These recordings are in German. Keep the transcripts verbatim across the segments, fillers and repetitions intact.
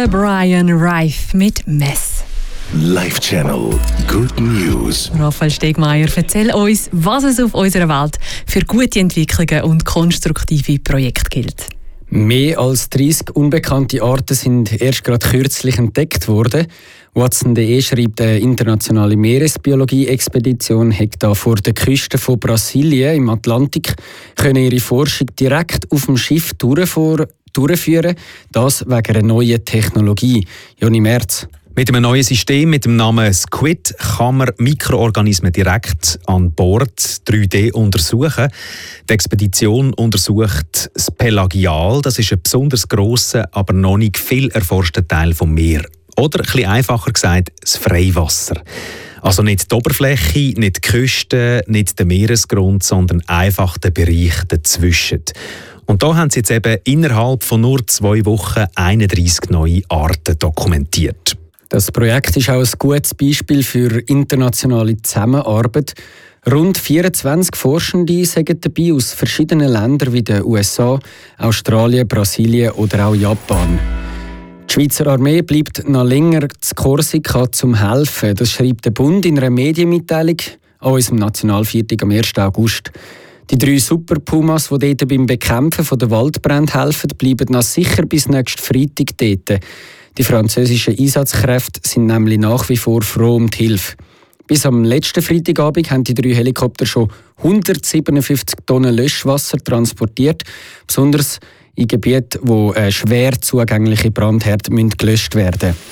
der Brian Reif mit Mess. Live Channel Good News. Raphael Stegmeier, erzähl uns, was es auf unserer Welt für gute Entwicklungen und konstruktive Projekte gilt. Mehr als dreißig unbekannte Arten sind erst gerade kürzlich entdeckt worden. Watson punkt de schreibt, eine internationale Meeresbiologie-Expedition hat da vor der Küste von Brasilien im Atlantik können ihre Forschung direkt auf dem Schiff durchführen, das wegen einer neuen Technologie. Joni Merz. Mit einem neuen System mit dem Namen Squid kann man Mikroorganismen direkt an Bord drei D untersuchen. Die Expedition untersucht das Pelagial, das ist ein besonders grosser, aber noch nicht viel erforschter Teil des Meeres. Oder, ein bisschen einfacher gesagt, das Freiwasser. Also nicht die Oberfläche, nicht die Küste, nicht der Meeresgrund, sondern einfach der Bereich dazwischen. Und da haben sie jetzt eben innerhalb von nur zwei Wochen einunddreissig neue Arten dokumentiert. Das Projekt ist auch ein gutes Beispiel für internationale Zusammenarbeit. Rund vierundzwanzig Forschende sind dabei aus verschiedenen Ländern wie den U S A, Australien, Brasilien oder auch Japan. Die Schweizer Armee bleibt noch länger zu Korsika zum Helfen. Das schreibt der Bund in einer Medienmitteilung an unserem Nationalviertag am ersten August. Die drei Super Pumas, die dort beim Bekämpfen der Waldbrände helfen, bleiben noch sicher bis nächsten Freitag dort. Die französischen Einsatzkräfte sind nämlich nach wie vor froh um die Hilfe. Bis am letzten Freitagabend haben die drei Helikopter schon hundertsiebenundfünfzig Tonnen Löschwasser transportiert, besonders in Gebieten, wo äh, schwer zugängliche Brandherde gelöscht werden müssen.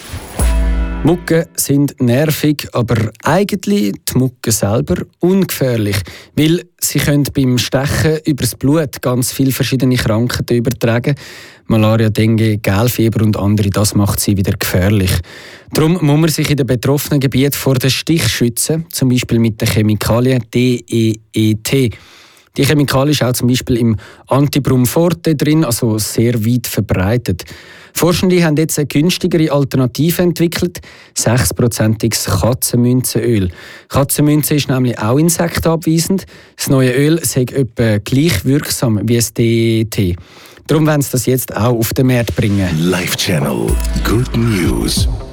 Mucken sind nervig, aber eigentlich die Mucken selber ungefährlich, weil sie können beim Stechen übers Blut ganz viele verschiedene Krankheiten übertragen. Malaria, Dengue, Gelfieber und andere, das macht sie wieder gefährlich. Darum muss man sich in den betroffenen Gebieten vor den Stich schützen, zum Beispiel mit der Chemikalie D E E T. Die Chemikalie ist auch zum Beispiel im Antibrum forte drin, also sehr weit verbreitet. Forschende haben jetzt eine günstigere Alternative entwickelt, sechsprozentiges Katzenmünzenöl. Katzenmünze ist nämlich auch insektenabweisend. Das neue Öl sei etwa gleich wirksam wie das D E E T. Darum wollen sie das jetzt auch auf den Markt bringen. Live Channel Good News.